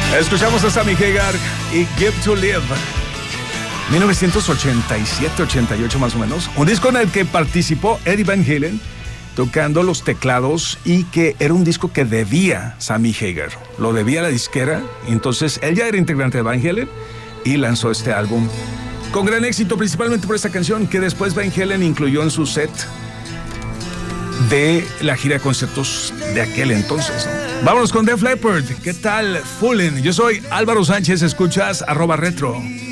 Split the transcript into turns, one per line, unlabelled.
Escuchamos a Sammy Hagar y Give to Live. 1987-88 más o menos. Un disco en el que participó Eddie Van Halen tocando los teclados y que era un disco que debía Sammy Hagar. Lo debía a la disquera. Entonces él ya era integrante de Van Halen y lanzó este álbum con gran éxito, principalmente por esta canción que después Van Halen incluyó en su set de la gira de conciertos de aquel entonces, ¿no? Vámonos con Def Leppard. ¿Qué tal? Foolin'. Yo soy Álvaro Sánchez. Escuchas @retro.